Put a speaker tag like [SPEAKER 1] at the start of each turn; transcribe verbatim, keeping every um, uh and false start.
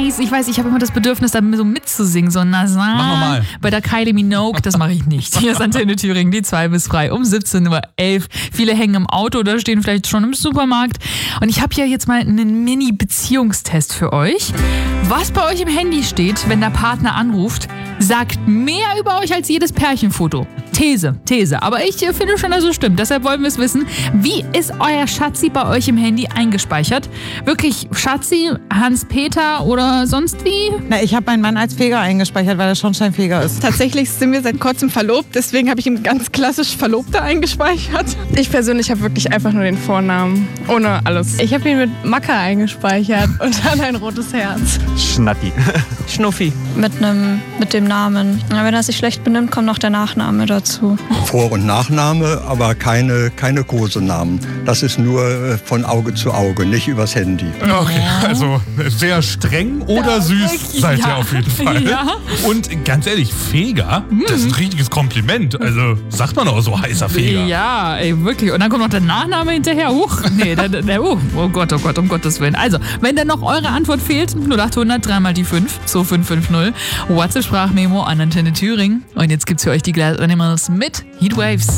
[SPEAKER 1] weiß, ich weiß, ich habe immer das Bedürfnis, da so mitzusingen, so nasal.
[SPEAKER 2] Mach mal.
[SPEAKER 1] Bei der Kylie Minogue, das mache ich nicht. Hier ist Antenne Thüringen, die zwei bis frei um siebzehn Uhr elf. Viele hängen im Auto oder stehen vielleicht schon im Supermarkt. Und ich habe hier jetzt mal einen Mini-Beziehungstest für euch. Was bei euch im Handy steht, wenn der Partner anruft, sagt mehr über euch als jedes Pärchenfoto. These, These. Aber ich äh, finde schon, dass es stimmt. Deshalb wollen wir es wissen. Wie ist euer Schatzi bei euch im Handy eingespeichert? Wirklich Schatzi, Hans-Peter oder sonst wie?
[SPEAKER 3] Na, ich habe meinen Mann als Feger eingespeichert, weil er Schornsteinfeger ist.
[SPEAKER 4] Tatsächlich sind wir seit kurzem verlobt, deswegen habe ich ihm ganz klassisch Verlobte eingespeichert. Ich persönlich habe wirklich einfach nur den Vornamen, ohne alles. Ich habe ihn mit Macke eingespeichert und dann ein rotes Herz.
[SPEAKER 5] Schnatti.
[SPEAKER 4] Schnuffi.
[SPEAKER 6] Mit einem, mit dem Namen. Ja, wenn er sich schlecht benimmt, kommt noch der Nachname dazu.
[SPEAKER 7] Vor- und Nachname, aber keine, keine Kosenamen. Das ist nur von Auge zu Auge, nicht übers Handy.
[SPEAKER 2] Okay, also sehr streng oder
[SPEAKER 1] Ja,
[SPEAKER 2] süß
[SPEAKER 1] wirklich,
[SPEAKER 2] seid ihr
[SPEAKER 1] ja.
[SPEAKER 2] auf jeden Fall.
[SPEAKER 1] Ja.
[SPEAKER 2] Und ganz ehrlich, Feger, das ist ein richtiges Kompliment. Also sagt man auch so heißer Feger.
[SPEAKER 1] Ja, ey, wirklich. Und dann kommt noch der Nachname hinterher. Huch. Nee, der, der, der, oh, oh Gott, oh Gott, um Gottes Willen. Also, wenn dann noch eure Antwort fehlt, null acht hundert dreimal die fünf, zwei fünf fünf null, WhatsApp-Sprachmemo an Antenne Thüringen. Und jetzt gibt's für euch die Glass Animals mit Heatwaves.